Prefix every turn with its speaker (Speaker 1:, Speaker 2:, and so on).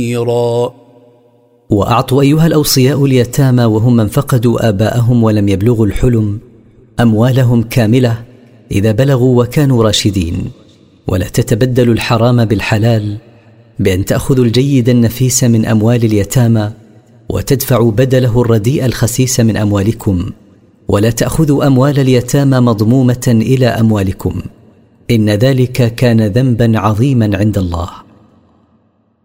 Speaker 1: وأعطوا أيها الأوصياء اليتامى وهم من فقدوا آباءهم ولم يبلغوا الحلم أموالهم كاملة إذا بلغوا وكانوا راشدين، ولا تتبدلوا الحرام بالحلال بأن تأخذوا الجيد النفيس من أموال اليتامى وتدفعوا بدله الرديء الخسيس من أموالكم، ولا تأخذوا أموال اليتامى مضمومة إلى أموالكم، إن ذلك كان ذنبا عظيما عند الله.